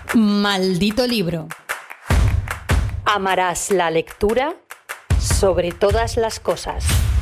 Maldito libro. Amarás la lectura sobre todas las cosas.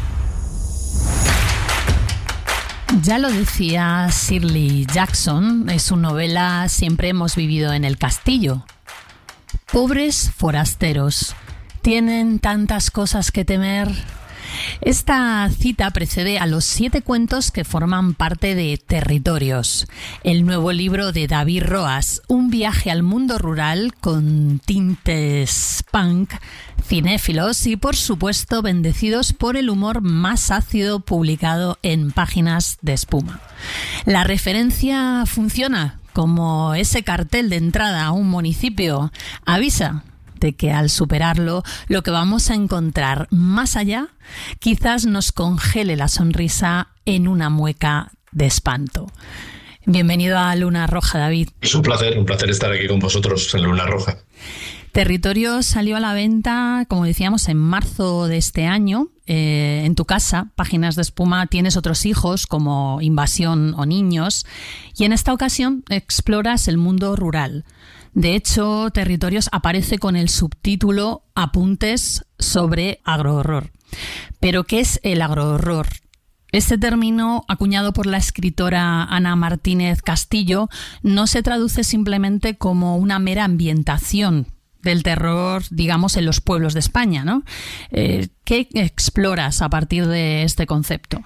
Ya lo decía Shirley Jackson, en su novela Siempre hemos vivido en el castillo. Pobres forasteros, tienen tantas cosas que temer. Esta cita precede a los 7 cuentos que forman parte de Territorios, el nuevo libro de David Roas, un viaje al mundo rural con tintes punk, cinéfilos y, por supuesto, bendecidos por el humor más ácido publicado en Páginas de Espuma. La referencia funciona como ese cartel de entrada a un municipio. Avisa de que al superarlo, lo que vamos a encontrar más allá quizás nos congele la sonrisa en una mueca de espanto. Bienvenido a Luna Roja, David. Es un placer estar aquí con vosotros en Luna Roja. Territorio salió a la venta, como decíamos, en marzo de este año. En tu casa, Páginas de Espuma, tienes otros hijos como Invasión o Niños, y en esta ocasión exploras el mundo rural. De hecho, Territorios aparece con el subtítulo Apuntes sobre agrohorror. ¿Pero qué es el agrohorror? Este término, acuñado por la escritora Ana Martínez Castillo, no se traduce simplemente como una mera ambientación del terror, digamos, en los pueblos de España, ¿no? ¿Qué exploras a partir de este concepto?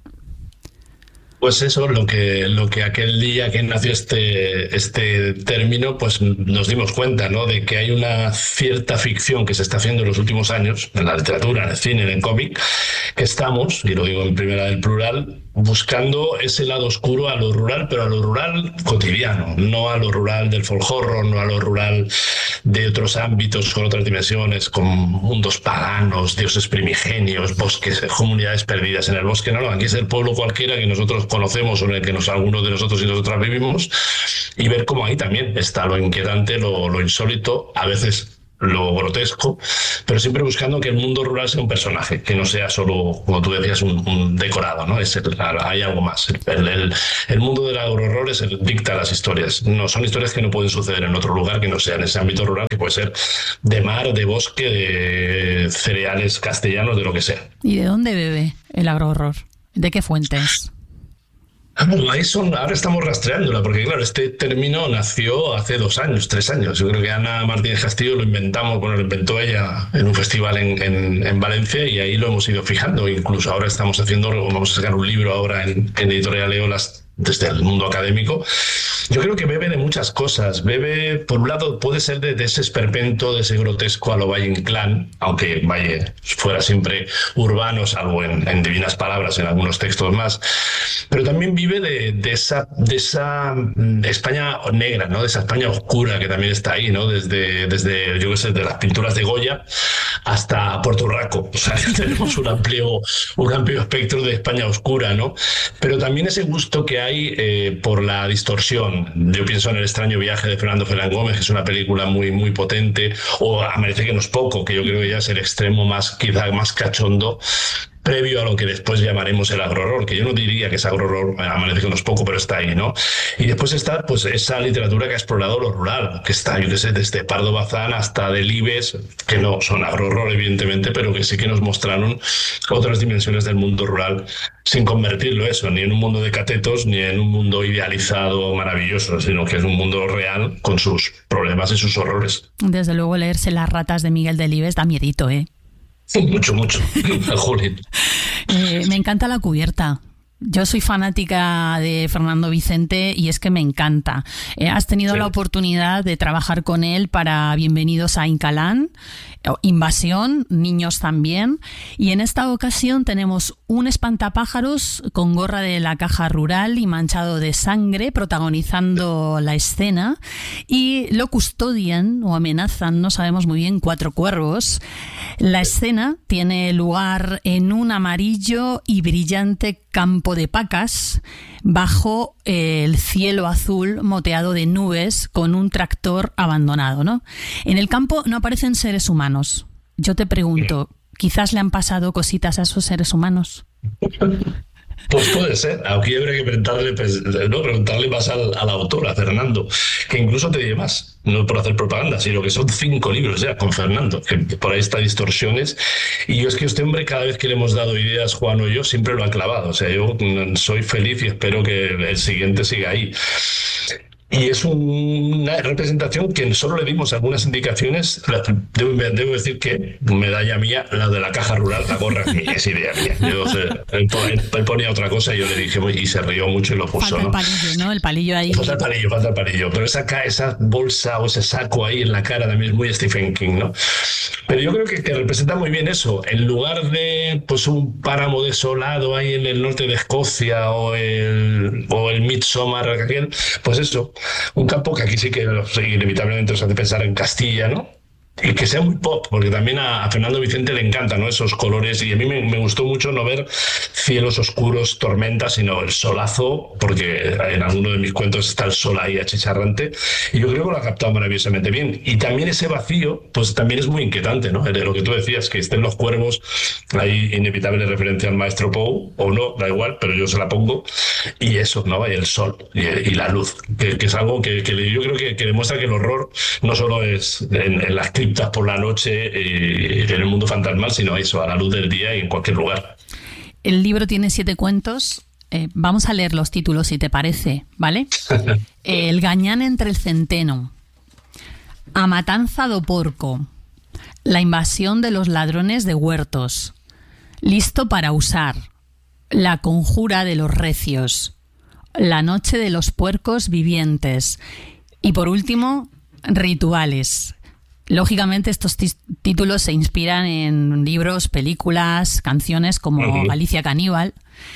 Pues eso, lo que aquel día que nació este término, pues nos dimos cuenta, ¿no? De que hay una cierta ficción que se está haciendo en los últimos años, en la literatura, en el cine, en el cómic, que estamos, y lo digo en primera del plural, buscando ese lado oscuro a lo rural, pero a lo rural cotidiano, no a lo rural del folk horror, no a lo rural de otros ámbitos con otras dimensiones, con mundos paganos, dioses primigenios, bosques, comunidades perdidas en el bosque. No, aquí es el pueblo cualquiera que nosotros conocemos o en el que algunos de nosotros y nosotras vivimos, y ver cómo ahí también está lo inquietante, lo insólito, a veces lo grotesco, pero siempre buscando que el mundo rural sea un personaje, que no sea solo, como tú decías, un decorado, ¿no? Hay algo más. El mundo del agrohorror es el dicta las historias. No son historias que no pueden suceder en otro lugar que no sea en ese ámbito rural, que puede ser de mar, de bosque, de cereales castellanos, de lo que sea. ¿Y de dónde bebe el agrohorror? ¿De qué fuentes? Ahora estamos rastreándola, porque claro, este término nació hace 2 años, 3 años. Yo creo que Ana Martínez Castillo lo inventó ella en un festival en Valencia, y ahí lo hemos ido fijando. Incluso ahora vamos a sacar un libro ahora en Editorial Eolas desde el mundo académico. Yo creo que bebe de muchas cosas. Bebe, por un lado, puede ser de ese esperpento, de ese grotesco a lo Valle Inclán, aunque Valle fuera siempre urbano, salvo en Divinas Palabras, en algunos textos más. Pero también vive de esa España negra, ¿no? De esa España oscura que también está ahí, ¿no? Desde yo qué sé, de las pinturas de Goya hasta Puerto Rico. O sea, tenemos un amplio espectro de España oscura, ¿no? Pero también ese gusto que hay por la distorsión. Yo pienso en El extraño viaje de Fernando Fernán Gómez, que es una película muy, muy potente, o Amanece que no es poco, que yo creo que ya es el extremo quizá más cachondo, previo a lo que después llamaremos el agrohorror, que yo no diría que es agrohorror, Amanece que no es poco, pero está ahí, ¿no? Y después está pues esa literatura que ha explorado lo rural, que está, yo qué sé, desde Pardo Bazán hasta Delibes, que no son agrohorror evidentemente, pero que sí que nos mostraron otras dimensiones del mundo rural, sin convertirlo eso, ni en un mundo de catetos, ni en un mundo idealizado maravilloso, sino que es un mundo real con sus problemas y sus horrores. Desde luego, leerse Las ratas de Miguel Delibes da miedito, ¿eh? Mucho, Juli. Me encanta la cubierta. Yo soy fanática de Fernando Vicente y es que me encanta. Has tenido la oportunidad de trabajar con él para Bienvenidos a Incalán, Invasión, Niños también. Y en esta ocasión tenemos un espantapájaros con gorra de la Caja Rural y manchado de sangre protagonizando la escena. Y lo custodian o amenazan, no sabemos muy bien, 4 cuervos. La escena tiene lugar en un amarillo y brillante campo de pacas bajo el cielo azul moteado de nubes con un tractor abandonado, ¿no? En el campo no aparecen seres humanos. Yo te pregunto, ¿quizás le han pasado cositas a esos seres humanos? Pues puede ser, aquí habría que preguntarle más al autor, a Fernando, que incluso te diré más, no por hacer propaganda, sino que son 5 libros ya con Fernando, que por ahí está Distorsiones, y yo es que este hombre cada vez que le hemos dado ideas, Juan o yo, siempre lo ha clavado, o sea, yo soy feliz y espero que el siguiente siga ahí. Y es una representación que solo le dimos algunas indicaciones. Debo decir que medalla mía, la de la caja rural, la gorra, es idea mía. Él ponía otra cosa y yo le dije, y se rió mucho y lo puso. Falta el palillo, ¿no? El palillo ahí. Falta el palillo. Pero esa bolsa o ese saco ahí en la cara también es muy Stephen King, ¿no? Pero yo creo que representa muy bien eso. En lugar de pues un páramo desolado ahí en el norte de Escocia o el Midsommar, pues eso. Un campo que aquí sí que inevitablemente nos hace pensar en Castilla, ¿no? Y que sea muy pop, porque también a Fernando Vicente le encanta, ¿no? Esos colores, y a mí me gustó mucho no ver cielos oscuros, tormentas, sino el solazo, porque en alguno de mis cuentos está el sol ahí achicharrante, y yo creo que lo ha captado maravillosamente bien. Y también ese vacío, pues también es muy inquietante, ¿no? De lo que tú decías, que estén los cuervos, hay inevitable referencia al maestro Poe, o no, da igual, pero yo se la pongo, y eso, ¿no? Y el sol, y la luz, que es algo que yo creo que demuestra que el horror no solo es en las criptas por la noche en el mundo fantasmal, sino eso, a la luz del día y en cualquier lugar. El libro tiene 7 cuentos. Vamos a leer los títulos, si te parece, ¿vale? El gañán entre el centeno, A matanza do porco, La invasión de los ladrones de huertos, Listo para usar, La conjura de los recios, La noche de los puercos vivientes y, por último, Rituales. Lógicamente estos títulos se inspiran en libros, películas, canciones como Alicia Caníbal.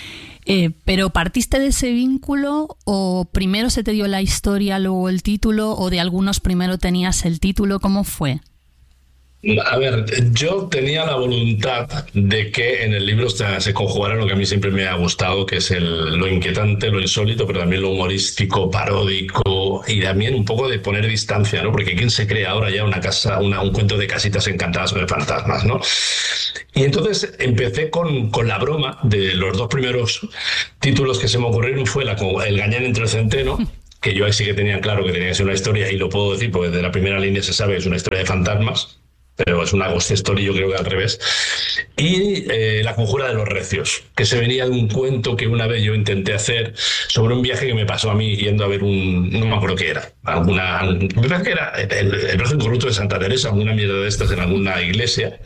¿Pero partiste de ese vínculo o primero se te dio la historia, luego el título, o de algunos primero tenías el título? ¿Cómo fue? A ver, yo tenía la voluntad de que en el libro se conjugara lo que a mí siempre me ha gustado, que es lo inquietante, lo insólito, pero también lo humorístico, paródico, y también un poco de poner distancia, ¿no? Porque ¿quién se crea ahora ya un cuento de casitas encantadas o de fantasmas, ¿no? Y entonces empecé con la broma de los 2 primeros títulos que se me ocurrieron, fue El gañán entre el centeno, que yo ahí sí que tenía claro que tenía que ser una historia, y lo puedo decir porque de la primera línea se sabe que es una historia de fantasmas, pero es una ghost story, yo creo que al revés. Y La conjura de los recios, que se venía de un cuento que una vez yo intenté hacer sobre un viaje que me pasó a mí yendo a ver no me acuerdo qué era, me parece que era el brazo incorrupto de Santa Teresa, alguna mierda de estas en alguna iglesia.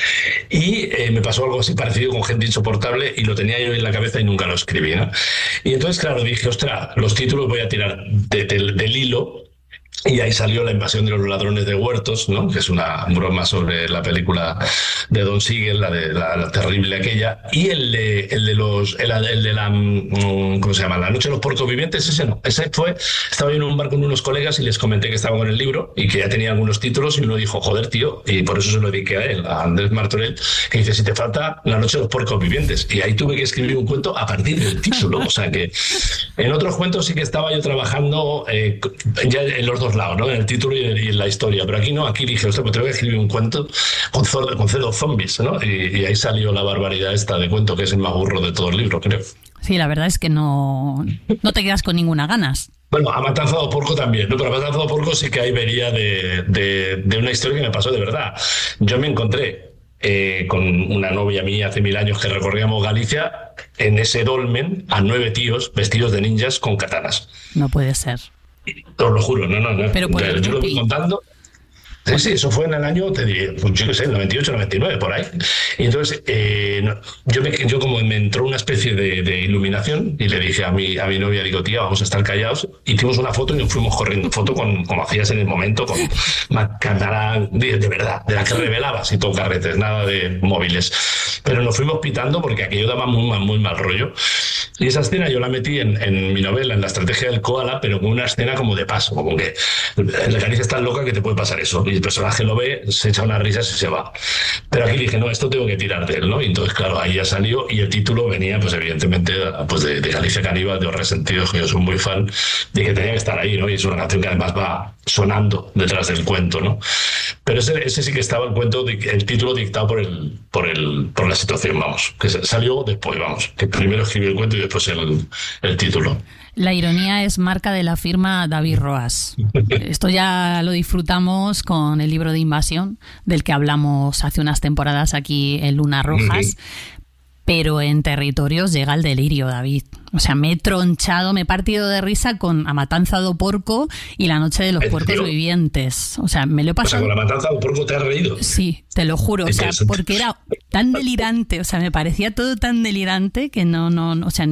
Y me pasó algo así parecido con gente insoportable y lo tenía yo en la cabeza y nunca lo escribí, ¿no? Y entonces, claro, dije, ostras, los títulos voy a tirar del hilo. Y ahí salió La invasión de los ladrones de huertos, ¿no? Que es una broma sobre la película de Don Siegel, la terrible aquella. Y el de la ¿cómo se llama? La noche de los puercos vivientes, ese no. Estaba yo en un bar con unos colegas y les comenté que estaba con el libro y que ya tenía algunos títulos, y uno dijo, joder, tío, y por eso se lo dediqué a él, a Andrés Martorell, que dice, si te falta La noche de los puercos vivientes. Y ahí tuve que escribir un cuento a partir del título. O sea que en otros cuentos sí que estaba yo trabajando ya en los 2 lados, ¿no? En el título y en la historia, pero aquí no, aquí dije, ostras, pues tengo que escribir un cuento con cerdos zombies, ¿no? Y ahí salió la barbaridad esta de cuento, que es el más burro de todo el libro, creo. Sí, la verdad es que no te quedas con ninguna ganas. Bueno, A matanza do porco también, ¿no? Pero A matanza do porco sí que ahí venía de una historia que me pasó de verdad. Yo me encontré con una novia mía hace 1000 años que recorríamos Galicia, en ese dolmen, a 9 tíos vestidos de ninjas con katanas. No puede ser. Os lo juro, no. Pero yo lo voy contando. Sí, eso fue en el año, te diré, pues yo qué sé, 98, 99, por ahí. Y entonces, yo como me entró una especie de iluminación y le dije a mi novia, digo, tía, vamos a estar callados. Hicimos una foto y nos fuimos corriendo. Foto como hacías en el momento, con una cámara de verdad, de la que revelabas y todo carretes, nada de móviles. Pero nos fuimos pitando porque aquello daba muy mal rollo. Y esa escena yo la metí en mi novela, en La estrategia del koala, pero con una escena como de paso, como que la caricia es tan loca que te puede pasar eso. Y el personaje lo ve, se echa unas risas y se va. Pero aquí dije, no, esto tengo que tirar de él, ¿no? Y entonces, claro, ahí ya salió, y el título venía, pues evidentemente, pues de Galicia Caníbal, de Los Resentidos, que yo soy muy fan, de que tenía que estar ahí, ¿no? Y es una canción que además va sonando detrás del cuento, ¿no? Pero ese sí que estaba el título dictado por la situación, vamos, que salió después, vamos, que primero escribí el cuento y después el título. La ironía es marca de la firma David Roas. Esto ya lo disfrutamos con el libro de Invasión, del que hablamos hace unas temporadas aquí en Lunas Rojas. Pero en Territorios llega el delirio, David. O sea, me he tronchado, me he partido de risa con A Matanza do Porco y La Noche de los Puercos Vivientes. O sea, me lo he pasado. O sea, con La Matanza do Porco te has reído. Sí, te lo juro. O sea, porque era tan delirante. O sea, me parecía todo tan delirante que no. O sea,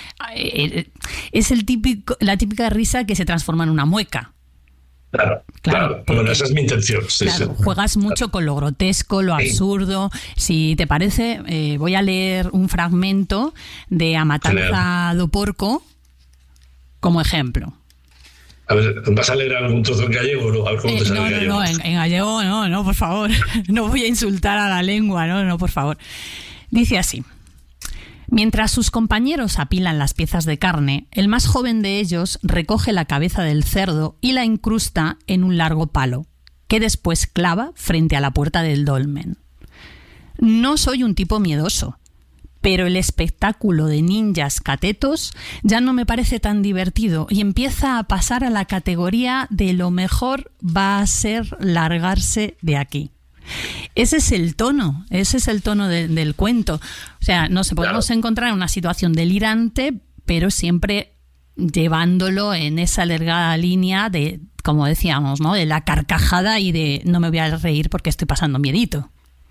es la típica risa que se transforma en una mueca. Claro. Bueno, esa es mi intención. Sí, claro, sí. Juegas mucho con lo grotesco, lo absurdo. Si te parece, voy a leer un fragmento de A Matanza do Porco como ejemplo. A ver, ¿vas a leer algún trozo en gallego? A ver cómo te sale en gallego. No, en gallego no, por favor. No voy a insultar a la lengua, no, por favor. Dice así. Mientras sus compañeros apilan las piezas de carne, el más joven de ellos recoge la cabeza del cerdo y la incrusta en un largo palo, que después clava frente a la puerta del dolmen. No soy un tipo miedoso, pero el espectáculo de ninjas catetos ya no me parece tan divertido y empieza a pasar a la categoría de lo mejor va a ser largarse de aquí. Ese es el tono del cuento. O sea, nos podemos encontrar en una situación delirante, pero siempre llevándolo en esa delgada línea de, como decíamos, ¿no? De la carcajada y de no me voy a reír porque estoy pasando miedito.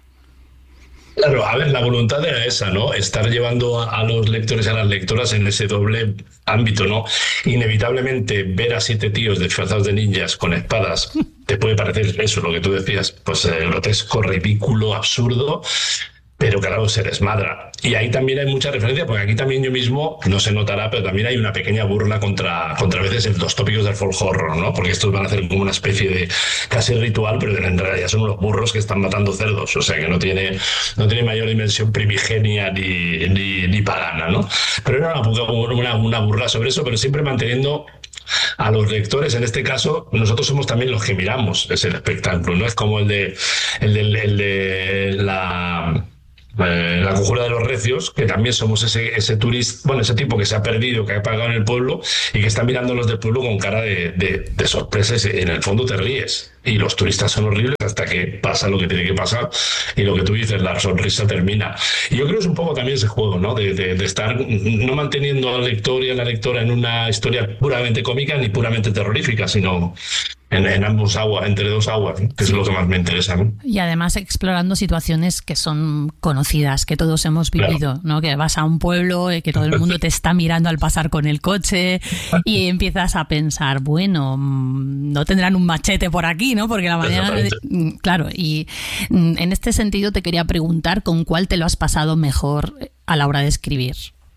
Claro, a ver, la voluntad era esa, ¿no? Estar llevando a los lectores y a las lectoras en ese doble ámbito, ¿no? Inevitablemente ver a 7 tíos disfrazados de ninjas con espadas te puede parecer eso, lo que tú decías, pues grotesco, ridículo, absurdo, pero claro, se desmadra. Y ahí también hay mucha referencia, porque aquí también yo mismo, no se notará, pero también hay una pequeña burla contra a veces los tópicos del folk horror, ¿no? Porque estos van a hacer como una especie de casi ritual, pero en realidad son unos burros que están matando cerdos, o sea que no tiene mayor dimensión primigenia ni pagana, ¿no? Pero era una burla sobre eso, pero siempre manteniendo a los lectores. En este caso, nosotros somos también los que miramos ese espectáculo, no es como el de la Conjura de los Recios, que también somos ese turista, bueno, ese tipo que se ha perdido, que ha pagado en el pueblo y que está mirando a los del pueblo con cara de sorpresa. En el fondo te ríes y los turistas son horribles hasta que pasa lo que tiene que pasar y lo que tú dices, la sonrisa termina. Y yo creo que es un poco también ese juego, ¿no? De estar no manteniendo al lector y a la lectora en una historia puramente cómica ni puramente terrorífica, sino en ambos aguas, entre dos aguas, ¿no? Que es lo que más me interesa, ¿no? Y además explorando situaciones que son conocidas, que todos hemos vivido, claro, ¿no? Que vas a un pueblo, que todo el mundo te está mirando al pasar con el coche y empiezas a pensar, bueno, no tendrán un machete por aquí, ¿no? Porque la manera claro, y en este sentido te quería preguntar con cuál te lo has pasado mejor a la hora de escribir.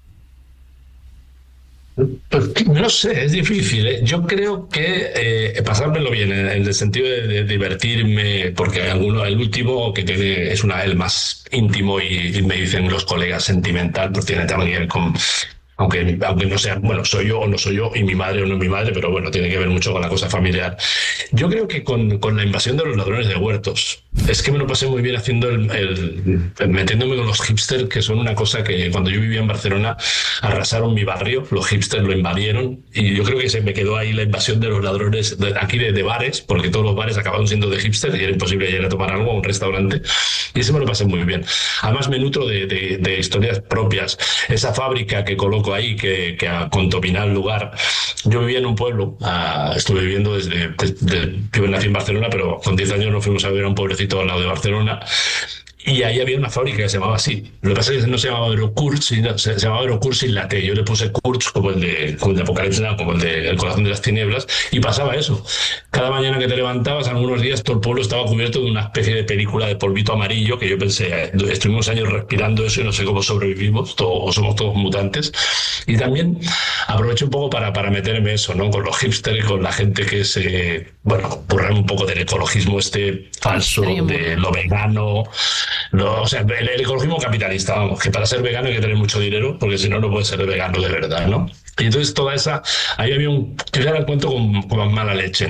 Pues no sé, es difícil, ¿eh? Yo creo que pasármelo bien, en el sentido de divertirme, porque el último que tiene es el más íntimo y me dicen los colegas sentimental, pues tiene también que ver con, aunque no sea, bueno, soy yo o no soy yo, y mi madre o no es mi madre, pero bueno, tiene que ver mucho con la cosa familiar. Yo creo que con la invasión de los ladrones de huertos, es que me lo pasé muy bien haciendo metiéndome con los hipsters, que son una cosa que cuando yo vivía en Barcelona arrasaron mi barrio, los hipsters lo invadieron, y yo creo que se me quedó ahí la invasión de los ladrones aquí de bares, porque todos los bares acabaron siendo de hipsters y era imposible ir a tomar algo a un restaurante, y ese me lo pasé muy bien. Además me nutro de historias propias. Esa fábrica que coloco ahí, que contamina el lugar. Yo vivía en un pueblo, estuve viviendo yo nací en Barcelona, pero con 10 años nos fuimos a vivir a un pueblecito al lado de Barcelona, y ahí había una fábrica que se llamaba así. Lo que pasa es que no se llamaba Aerokurz, sino se llamaba Aerokurz sin la T. Yo le puse Kurz como el de Apocalipsis, como el de El corazón de las tinieblas, y pasaba eso. Cada mañana que te levantabas, algunos días todo el pueblo estaba cubierto de una especie de película de polvito amarillo, que yo pensé, estuvimos años respirando eso y no sé cómo sobrevivimos, o somos todos mutantes. Y también aprovecho un poco para meterme eso, ¿no? Con los hipsters, con la gente que burlarme un poco del ecologismo falso, de lo vegano. No, o sea, el ecologismo capitalista, vamos, que para ser vegano hay que tener mucho dinero, porque si no, no puedes ser vegano de verdad, ¿no? Y entonces toda esa, ahí había yo ya la cuento con mala leche, ¿no?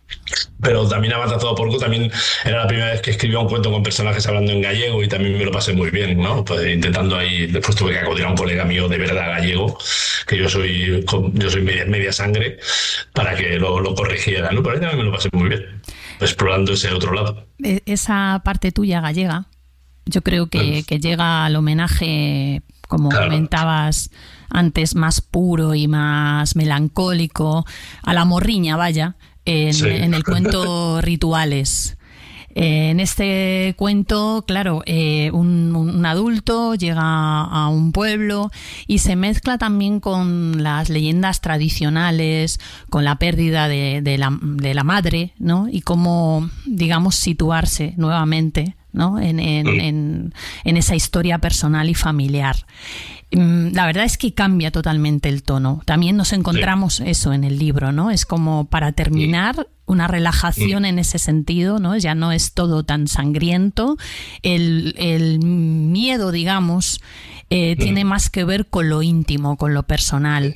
Pero también a Matazado Porco también era la primera vez que escribía un cuento con personajes hablando en gallego y también me lo pasé muy bien, ¿no? Pues intentando ahí, después tuve que acudir a un colega mío de verdad gallego, que yo soy media sangre, para que lo corrigiera, ¿no? Pero ahí también me lo pasé muy bien, explorando ese otro lado. Esa parte tuya gallega, yo creo que llega al homenaje, como comentabas antes, más puro y más melancólico, a la morriña, vaya, en el cuento Rituales. En este cuento, claro, un adulto llega a un pueblo y se mezcla también con las leyendas tradicionales, con la pérdida de la madre, ¿no? Y cómo, digamos, situarse nuevamente, ¿no? en esa historia personal y familiar. La verdad es que cambia totalmente el tono. También nos encontramos eso en el libro, ¿no? Es como para terminar una relajación en ese sentido, ¿no? Ya no es todo tan sangriento. El miedo, digamos, tiene más que ver con lo íntimo, con lo personal.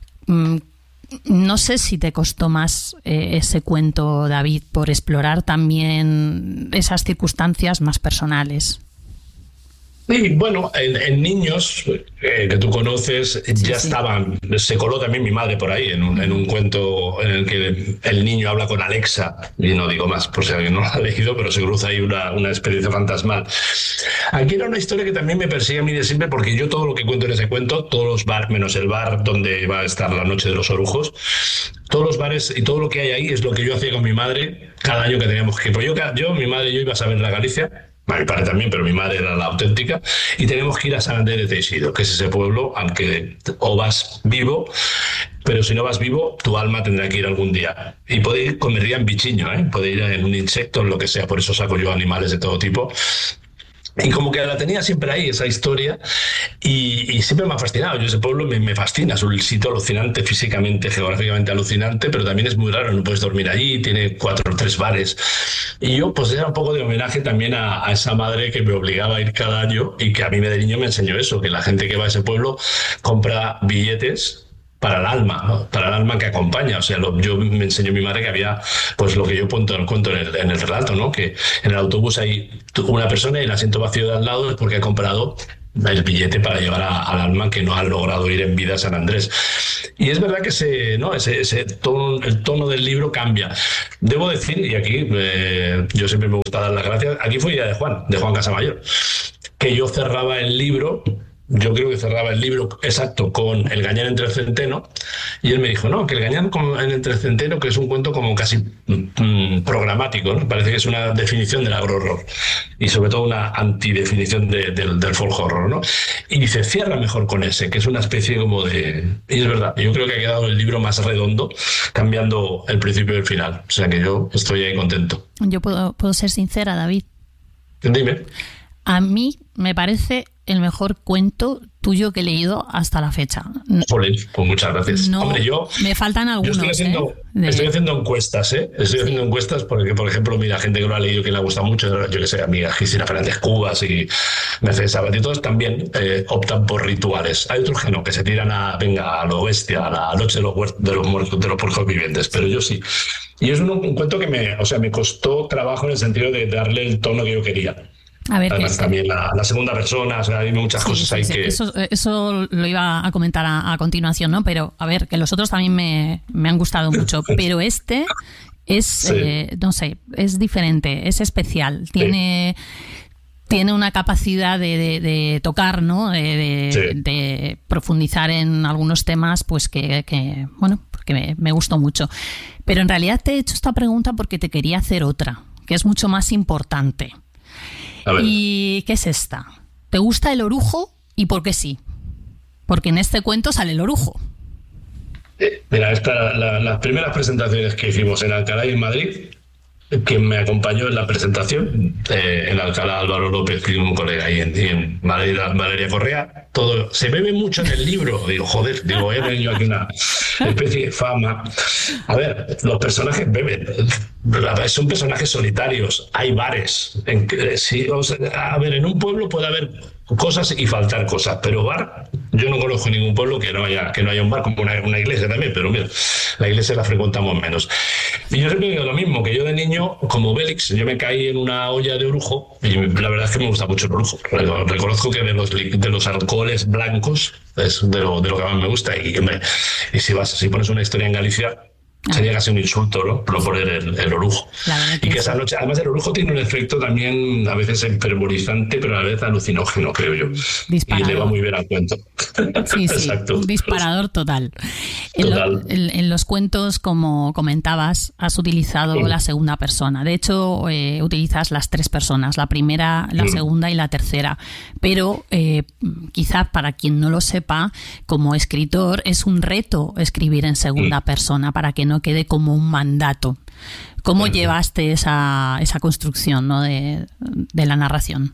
No sé si te costó más ese cuento, David, por explorar también esas circunstancias más personales. Sí, bueno, en Niños, que tú conoces, estaban, se coló también mi madre por ahí, en un cuento en el que el niño habla con Alexa, y no digo más por si alguien no lo ha leído, pero se cruza ahí una experiencia fantasmal. Aquí era una historia que también me persigue a mí de siempre, porque yo todo lo que cuento en ese cuento, todos los bares, menos el bar donde va a estar la noche de los orujos, todos los bares y todo lo que hay ahí es lo que yo hacía con mi madre cada año que teníamos que ir. Pues mi madre y yo iba a saber la Galicia, mi padre también, pero mi madre era la auténtica, y tenemos que ir a San Andrés de Teixido, que es ese pueblo al que o vas vivo, pero si no vas vivo, tu alma tendrá que ir algún día. Y puede ir, comería en bichiño, puede ir en un insecto, en lo que sea, por eso saco yo animales de todo tipo. Y como que la tenía siempre ahí, esa historia, y siempre me ha fascinado. Yo ese pueblo me fascina, es un sitio alucinante, físicamente, geográficamente alucinante, pero también es muy raro, no puedes dormir allí, tiene 4 o 3 bares. Y yo pues era un poco de homenaje también a esa madre que me obligaba a ir cada año y que a mí de niño me enseñó eso, que la gente que va a ese pueblo compra billetes para el alma, ¿no? Para el alma que acompaña. O sea, yo me enseñó mi madre que había, pues lo que yo cuento en el relato, ¿no? Que en el autobús hay una persona y el asiento vacío de al lado es porque ha comprado el billete para llevar al alma que no ha logrado ir en vida a San Andrés. Y es verdad que el tono del libro cambia. Debo decir, y aquí yo siempre me gusta dar las gracias, aquí fue idea de Juan Casamayor, que yo cerraba el libro. Yo creo que cerraba el libro exacto con El Gañán entre el centeno, y él me dijo, no, que El Gañán entre el centeno, que es un cuento como casi programático, ¿no? Parece que es una definición del agro-horror y sobre todo una antidefinición del folk horror, ¿no? Y dice, cierra mejor con ese, que es una especie como de... Y es verdad, yo creo que ha quedado el libro más redondo, cambiando el principio y el final. O sea que yo estoy ahí contento. Yo puedo ser sincera, David. Dime. A mí me parece el mejor cuento tuyo que he leído hasta la fecha. Jolín, pues muchas gracias. No, hombre, me faltan algunos. Yo estoy haciendo encuestas, Estoy haciendo encuestas porque, por ejemplo, mira, gente que lo ha leído que le ha gustado mucho, yo que sé, amiga Cristina Fernández Cubas y Mercedes Sabat y todos también optan por Rituales. Hay otros que no, que se tiran a lo bestia, a la noche de los muertos, de los puercos vivientes, pero yo sí. Y es un cuento que me costó trabajo en el sentido de darle el tono que yo quería. A ver, además también la segunda persona, o sea, hay muchas cosas ahí que... Eso lo iba a comentar a continuación, ¿no? Pero, a ver, que los otros también me han gustado mucho, pero este es, no sé, es diferente, es especial, tiene una capacidad de tocar, ¿no? De profundizar en algunos temas, pues que me gustó mucho. Pero en realidad te he hecho esta pregunta porque te quería hacer otra, que es mucho más importante. ¿Y qué es esta? ¿Te gusta el orujo y por qué sí? Porque en este cuento sale el orujo. Mira, las primeras presentaciones que hicimos en Alcalá y en Madrid, quien me acompañó en la presentación, en Alcalá Álvaro López y un colega, y en Madrid Valeria Correa, todo se bebe mucho en el libro. Digo, joder, he tenido aquí una especie de fama. A ver, los personajes beben, son personajes solitarios, hay bares. En un pueblo puede haber cosas y faltar cosas, pero bar Yo no conozco ningún pueblo que no haya un bar, como una iglesia también, pero mira, la iglesia la frecuentamos menos. Y yo siempre digo lo mismo, que yo de niño, como Bélix, yo me caí en una olla de orujo, y la verdad es que me gusta mucho el orujo. Reconozco que de los alcoholes blancos es de lo que más me gusta, y si pones una historia en Galicia, sería casi un insulto, ¿no? No poner el orujo. Y que esa noche, además el orujo tiene un efecto también a veces enfermorizante, pero a la vez alucinógeno, creo yo. Disparador. Y le va muy bien al cuento. Sí, Exacto. Un disparador total. En los cuentos, como comentabas, has utilizado la segunda persona. De hecho, utilizas las 3 personas, la primera, la segunda y la tercera. Pero quizás para quien no lo sepa, como escritor, es un reto escribir en segunda persona para que no quede como un mandato. ¿Cómo llevaste esa construcción, ¿no? de la narración?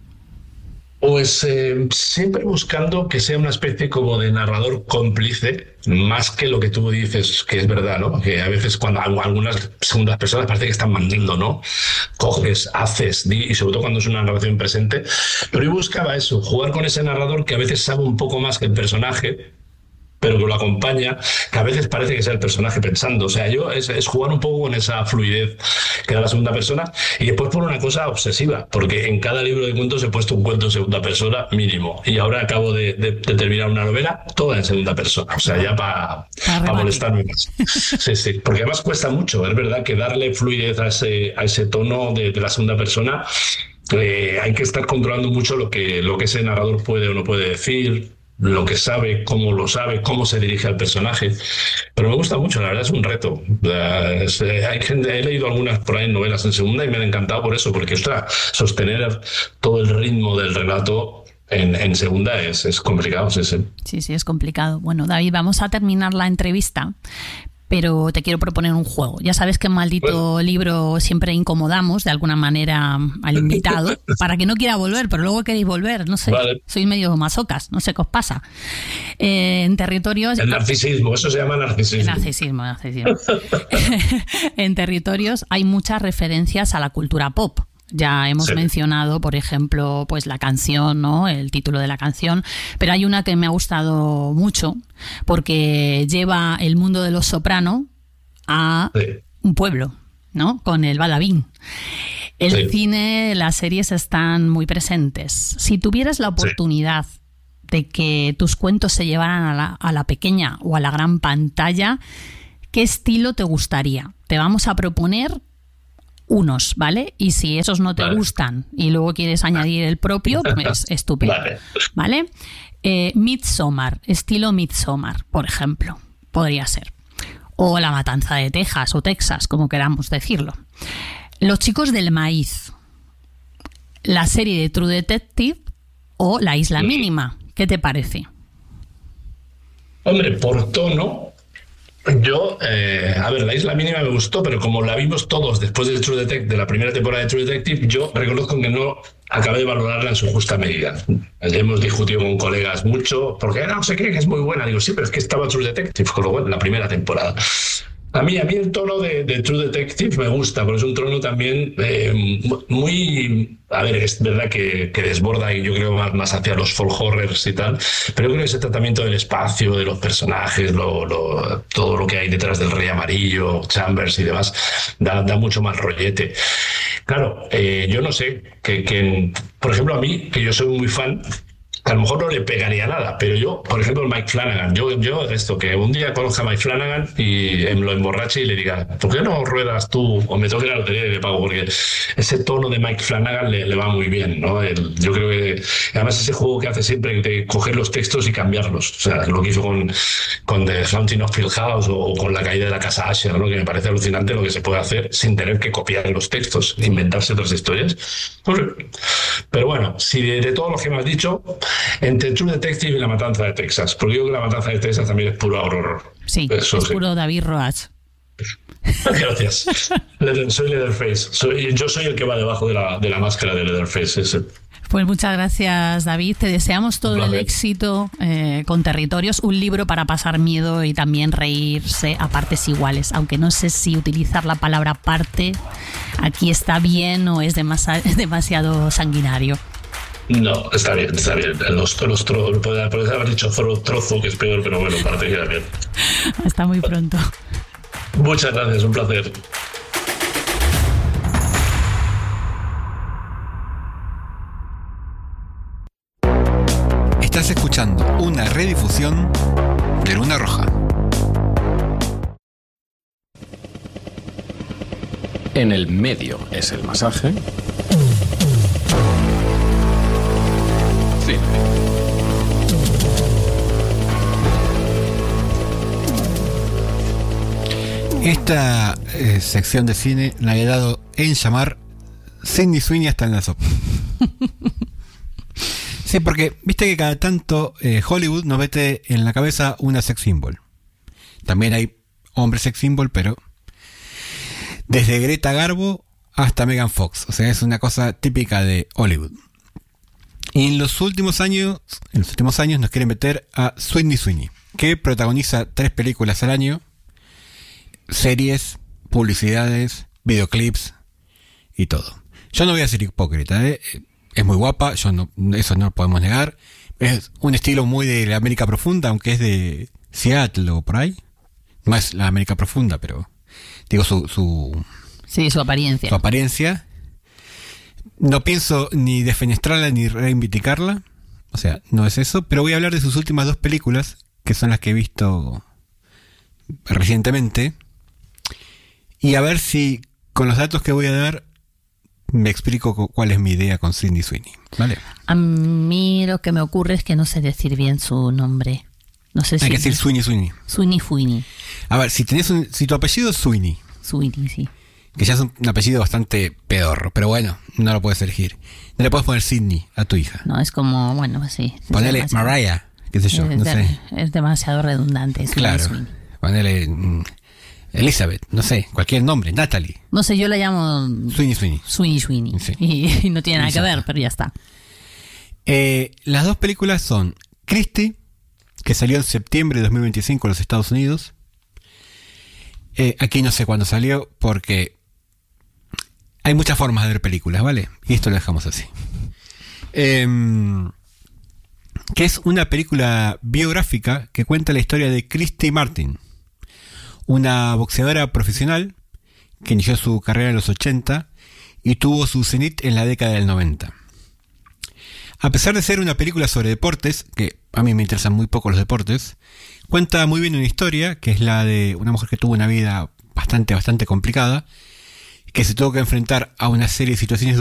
Pues siempre buscando que sea una especie como de narrador cómplice, más que lo que tú dices, que es verdad, ¿no? Que a veces cuando algunas segundas personas parece que están mandando, ¿no? Coges, haces, y sobre todo cuando es una narración presente. Pero yo buscaba eso, jugar con ese narrador que a veces sabe un poco más que el personaje, pero que lo acompaña, que a veces parece que sea el personaje pensando. O sea, es jugar un poco con esa fluidez que da la segunda persona, y después por una cosa obsesiva, porque en cada libro de cuentos he puesto un cuento en segunda persona mínimo, y ahora acabo de terminar una novela toda en segunda persona, o sea, ya para molestarme más. Sí, porque además cuesta mucho, es verdad que darle fluidez a ese tono de la segunda persona, hay que estar controlando mucho lo que ese narrador puede o no puede decir, lo que sabe, cómo se dirige al personaje. Pero me gusta mucho, la verdad es un reto. He leído algunas por ahí novelas en segunda y me han encantado por eso, porque sostener todo el ritmo del relato en segunda es complicado. Sí, es complicado. Bueno, David, vamos a terminar la entrevista, pero te quiero proponer un juego. Ya sabes que en Maldito Libro siempre incomodamos de alguna manera al invitado para que no quiera volver, pero luego queréis volver, no sé, sois medio masocas, no sé qué os pasa. En Territorios... El narcisismo, eso se llama narcisismo. Narcisismo. En Territorios hay muchas referencias a la cultura pop. Ya hemos mencionado, por ejemplo, pues la canción, ¿no? El título de la canción, pero hay una que me ha gustado mucho porque lleva el mundo de Los Soprano a un pueblo, ¿no? Con el Badabing. El cine, las series están muy presentes. Si tuvieras la oportunidad de que tus cuentos se llevaran a la pequeña o a la gran pantalla, ¿qué estilo te gustaría? Te vamos a proponer unos, ¿vale? Y si esos no te gustan y luego quieres añadir el propio, pues estupendo. ¿Vale? Midsommar, estilo Midsommar, por ejemplo, podría ser. O La Matanza de Texas o Texas, como queramos decirlo. Los Chicos del Maíz, la serie de True Detective o La Isla Mínima. ¿Qué te parece? Hombre, por tono... Yo, La Isla Mínima me gustó, pero como la vimos todos después de la primera temporada de True Detective, yo reconozco que no acabé de valorarla en su justa medida. Hemos discutido con colegas mucho, porque no sé qué, que es muy buena. Digo, sí, pero es que estaba True Detective, con lo bueno, la primera temporada. A mí el tono de True Detective me gusta, porque es un tono también muy... A ver, es verdad que desborda, y yo creo más hacia los folk horrors y tal, pero yo creo que ese tratamiento del espacio, de los personajes, todo lo que hay detrás del Rey Amarillo, Chambers y demás, da mucho más rollete. Claro, yo no sé, por ejemplo, a mí, que yo soy muy fan, a lo mejor no le pegaría nada, pero yo, por ejemplo, Mike Flanagan, yo que un día conozca a Mike Flanagan y lo emborrache y le diga, ¿por qué no ruedas tú o me toque la lotería y le pago? Porque ese tono de Mike Flanagan le va muy bien, ¿no? Yo creo que, además, ese juego que hace siempre de coger los textos y cambiarlos, o sea, lo que hizo con The Haunting of Hill House o con La Caída de la Casa Asher, ¿no? Que me parece alucinante lo que se puede hacer sin tener que copiar los textos, inventarse otras historias. Pero bueno, si de todo lo que me has dicho, entre True Detective y La Matanza de Texas, porque yo creo que La Matanza de Texas también es puro horror. Sí, eso es puro David Roach. Gracias. Soy Leatherface. Yo soy el que va debajo de la máscara de Leatherface. Pues muchas gracias, David. Te deseamos todo el éxito con Territorios, un libro para pasar miedo y también reírse a partes iguales, aunque no sé si utilizar la palabra parte aquí está bien o es demasiado sanguinario. No, está bien, está bien. Podría haber dicho trozo, que es peor, pero bueno, parece que era bien. Hasta muy pronto. Muchas gracias, un placer. Estás escuchando una redifusión de Luna Roja. En el medio es el masaje. Cine. Esta sección de cine la he dado en llamar Sydney Sweeney hasta en la sopa. Sí, porque viste que cada tanto Hollywood nos mete en la cabeza una sex symbol. También hay hombres sex symbol, pero desde Greta Garbo hasta Megan Fox. O sea, es una cosa típica de Hollywood. Y en los últimos años nos quieren meter a Sydney Sweeney, que protagoniza 3 películas al año, series, publicidades, videoclips y todo. Yo no voy a ser hipócrita, es muy guapa, eso no lo podemos negar. Es un estilo muy de la América Profunda, aunque es de Seattle o por ahí. No es la América Profunda, pero digo su apariencia. Su apariencia. No pienso ni defenestrarla ni reivindicarla. O sea, no es eso. Pero voy a hablar de sus últimas 2 películas, que son las que he visto recientemente. Y a ver si con los datos que voy a dar me explico cuál es mi idea con Sydney Sweeney. ¿Vale? A mí lo que me ocurre es que no sé decir bien su nombre. No sé si... Hay que decir Sweeney. Sweeney. A ver, si tu apellido es Sweeney, sí. que ya es un apellido bastante pedorro, pero bueno, no lo puedes elegir. No le puedes poner Sydney a tu hija. No, es como, bueno, sí. Ponele Mariah, qué sé yo, no sé. Es demasiado redundante. Claro, ponele Elizabeth, no sé, cualquier nombre, Natalie. No sé, yo la llamo Sweeney. Sweeney. Sí. Y no tiene nada que ver, pero ya está. Las 2 películas son Christie, que salió en septiembre de 2025 en los Estados Unidos. Aquí no sé cuándo salió, porque hay muchas formas de ver películas, ¿vale? Y esto lo dejamos así. Que es una película biográfica que cuenta la historia de Christy Martin, una boxeadora profesional que inició su carrera en los 80 y tuvo su cenit en la década del 90. A pesar de ser una película sobre deportes, que a mí me interesan muy poco los deportes, cuenta muy bien una historia, que es la de una mujer que tuvo una vida bastante complicada, que se tuvo que enfrentar a una serie de situaciones